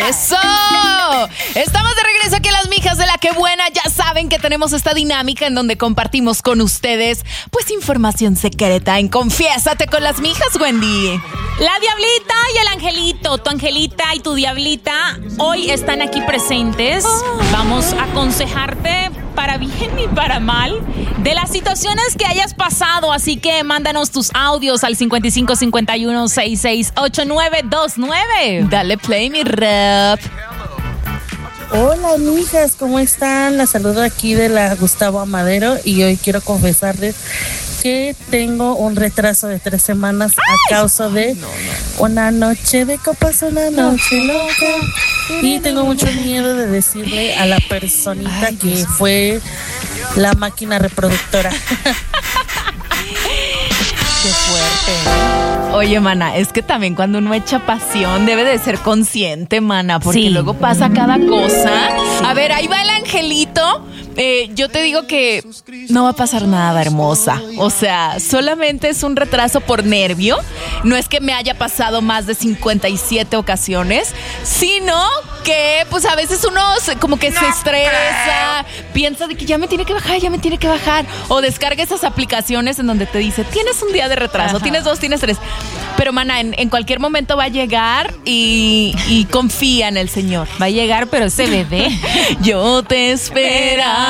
¡Eso! Estamos de regreso aquí en Las Mijas de la Que Buena. Ya saben que tenemos esta dinámica en donde compartimos con ustedes, pues, información secreta en Confiésate con las Mijas, Wendy. La Diablita y el Angelito, tu Angelita y tu Diablita, hoy están aquí presentes. Vamos a aconsejarte para bien y para mal de las situaciones que hayas pasado. Así que mándanos tus audios al 5551-668929. Dale play, mi rap. Hola, mijas, ¿cómo están? La saludo aquí de la Gustavo Amadero y hoy quiero confesarles que tengo un retraso de 3 semanas a causa de una noche de copas, una noche loca. Y tengo mucho miedo de decirle a la personita que fue la máquina reproductora. Qué fuerte. Oye, mana, es que también cuando uno echa pasión debe de ser consciente, mana, porque Sí. luego pasa cada cosa. Sí. A ver, ahí va el Angelito. Yo te digo que no va a pasar nada, hermosa. O sea, solamente es un retraso por nervio. No es que me haya pasado más de 57 ocasiones, sino que pues a veces uno como que se estresa, piensa de que ya me tiene que bajar, o descarga esas aplicaciones en donde te dice, tienes un día de retraso, tienes 2, tienes 3. Pero, mana, en cualquier momento va a llegar y confía en el Señor. Va a llegar, pero ese bebé. Yo te esperaba.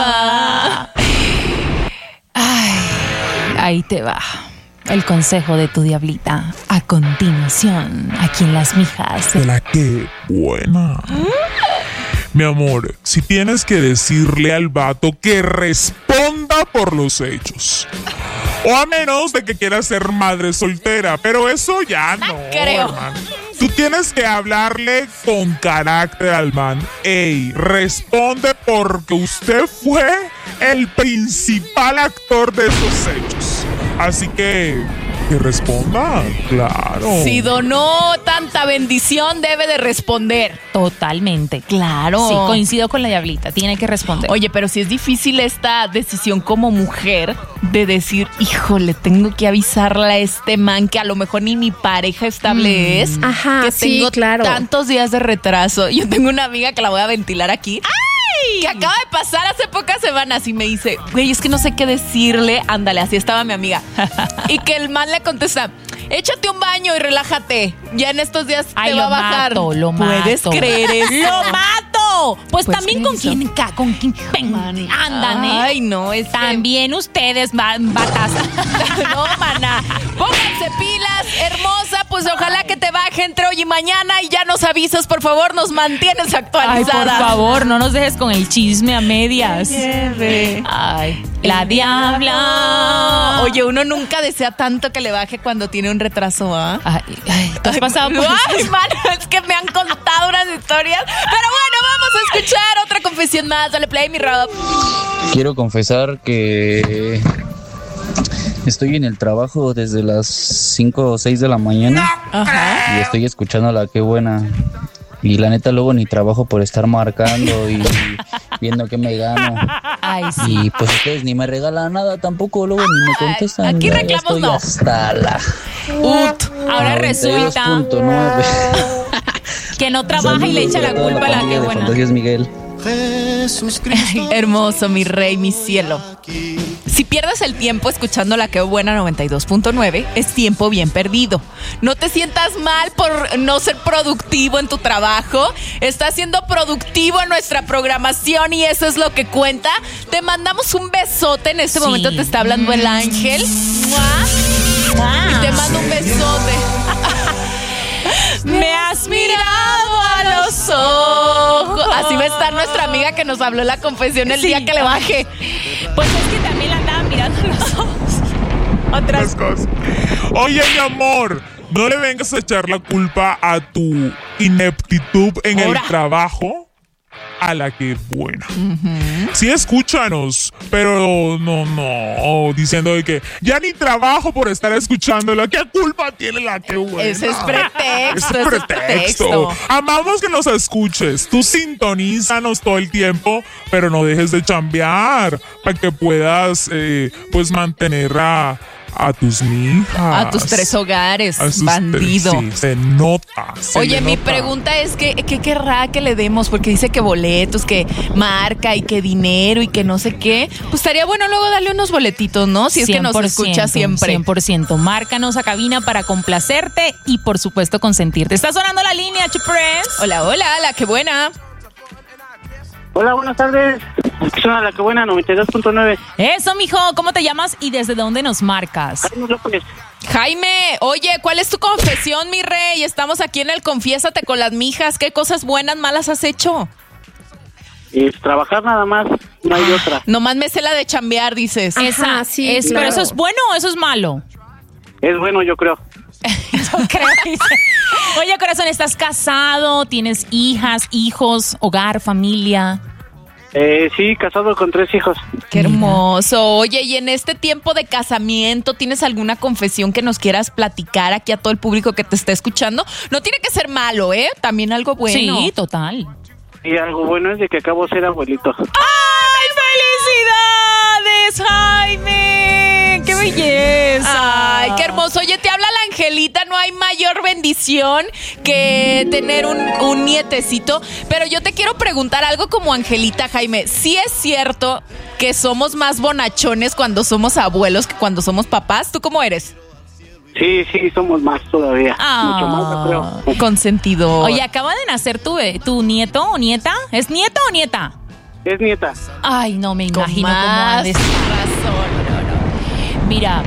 Ay, ahí te va el consejo de tu Diablita. A continuación, aquí en Las Mijas de la Que Buena. Mi amor, si tienes que decirle al vato que responda por los hechos. O a menos de que quiera ser madre soltera, pero eso ya no, creo. hermano. Tú tienes que hablarle con carácter al man. Ey, responde porque usted fue el principal actor de esos hechos. Así que responda, claro. Si donó tanta bendición, debe de responder. totalmente. Claro. Sí, coincido con la Diablita, tiene que responder. Oye, pero si es difícil esta decisión como mujer de decir, híjole, tengo que avisarle a este man que a lo mejor ni mi pareja estable es. Ajá, que sí, tengo claro. tantos días de retraso. Yo tengo una amiga que la voy a ventilar aquí. Que acaba de pasar hace pocas semanas y me dice, güey, es que no sé qué decirle. Ándale, así estaba mi amiga. Y que el man le contesta, échate un baño y relájate. Ya en estos días te va a bajar. Lo mato. ¿Puedes creer eso? ¡Lo mato! Pues también con creer quién andan, ¿eh? Ay, no, es También ustedes, batas. No, mana. Pónganse pilas, hermosa. Pues ojalá que te baje entre hoy y mañana y ya nos avisas, por favor, nos mantienes Ay, actualizadas. por favor, no nos dejes con el chisme a medias. Ay, la diabla. Oye, uno nunca desea tanto que le baje cuando tiene un retraso, ¿ah? Ay, ¿tú has pasado por Ay, mano, es que me han contado unas historias. Pero bueno, vamos a escuchar otra confesión más. Dale play, mi Rob. Quiero confesar que estoy en el trabajo desde las 5 o 6 de la mañana. Ajá. Y estoy escuchando la Que Buena. Y la neta luego ni trabajo por estar marcando y viendo que me gano. Ay, sí. Y pues ustedes ni me regalan nada tampoco, luego ni me contestan. aquí Ya reclamos estoy no. hasta la Ahora resulta 92.9. que no trabaja y le echa la culpa a la Que Buena. Fantasías Miguel. Hermoso, mi rey, mi cielo. Si pierdes el tiempo escuchando la Que Buena 92.9, es tiempo bien perdido. No te sientas mal por no ser productivo en tu trabajo. Estás siendo productivo en nuestra programación y eso es lo que cuenta. Te mandamos un besote. En este momento te está hablando el ángel. ¡Mua! Y te mando un besote. Me has mirado a los ojos. Así va a estar nuestra amiga que nos habló la confesión el día que le baje. Pues es que también la andaba mirando a los ojos. Otras cosas. Oye, mi amor, no le vengas a echar la culpa a tu ineptitud en el trabajo a la Que Buena. Sí, escúchanos, pero no, diciendo de que ya ni trabajo por estar escuchándola. ¿Qué culpa tiene la Que Buena? Ese es pretexto. Es pretexto. Amamos que nos escuches. Tú sintonízanos todo el tiempo, pero no dejes de chambear para que puedas pues mantener a a tus mijas. A tus 3 hogares, A sus bandido. Sí, se nota. Oye, mi pregunta es ¿qué querrá que le demos? Porque dice que boletos, que marca y que dinero y que no sé qué. Pues estaría bueno luego darle unos boletitos, ¿no? Si es que nos escucha siempre. 100%. Márcanos a cabina para complacerte y, por supuesto, consentirte. Está sonando la línea, Chupres. Hola, la que buena. Hola, buenas tardes. Suena la que buena, 92.9. Eso, mijo. ¿Cómo te llamas y desde dónde nos marcas? Jaime López. Jaime, oye, ¿cuál es tu confesión, mi rey? Estamos aquí en el Confiésate con las mijas. ¿Qué cosas buenas, malas has hecho? Trabajar nada más, no hay otra. Nomás me sé la de chambear, dices. Esa, sí, es, claro. ¿Pero eso es bueno o eso es malo? Es bueno, yo creo. Yo creo. Oye, corazón, ¿estás casado? ¿Tienes hijas, hijos, hogar, familia? Sí, casado con 3 hijos. Qué hermoso. Oye, y en este tiempo de casamiento, ¿tienes alguna confesión que nos quieras platicar aquí a todo el público que te está escuchando? No tiene que ser malo, ¿eh? También algo bueno. Sí, total. Y algo bueno es de que acabo de ser abuelito. ¡Ay, felicidades, Jaime! ¡Qué belleza! Ay, qué hermoso. Oye, te habla la Angelita. No hay mayor bendición que tener un nietecito. Pero yo te quiero preguntar algo como Angelita, Jaime. ¿Sí es cierto que somos más bonachones cuando somos abuelos que cuando somos papás? ¿Tú cómo eres? Sí, somos más todavía. Mucho más, yo creo. Consentido. Oye, acaba de nacer tu nieto o nieta. ¿Es nieto o nieta? Es nieta. Ay, no me Con imagino cómo más ha de ser. razón. No. Mira,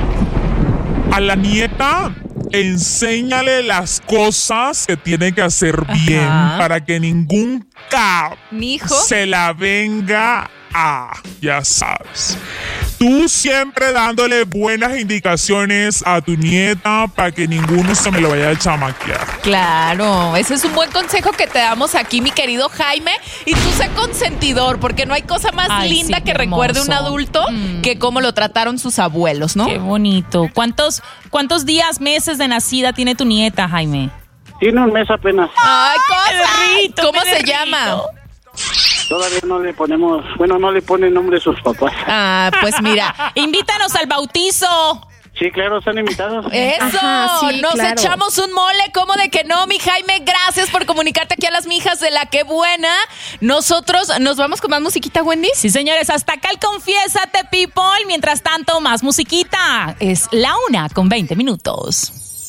A la nieta, enséñale las cosas que tiene que hacer bien para que ningún Mijo. se la venga a, ya sabes. Tú siempre dándole buenas indicaciones a tu nieta para que ninguno se me lo vaya a chamaquear. Claro, ese es un buen consejo que te damos aquí, mi querido Jaime. Y tú sé consentidor, porque no hay cosa más Ay, linda sí, que qué recuerde un hermoso. adulto que cómo lo trataron sus abuelos, ¿no? qué bonito. ¿Cuántos días, meses de nacida tiene tu nieta, Jaime? Tiene un mes apenas. ¡Ay, cosa! perrito, ¿Cómo mi se perrito. llama? Todavía no le ponemos, no le ponen nombre a sus papás. Ah, pues mira, Invítanos al bautizo. Sí, claro, están invitados. eso, Ajá, sí, nos claro. echamos un mole, ¿cómo de que no, mi Jaime? Gracias por comunicarte aquí a las mijas de La Que Buena. Nosotros nos vamos con más musiquita, Wendy. Sí, señores, hasta acá el Confiésate, people. Mientras tanto, más musiquita. Es la 1:20.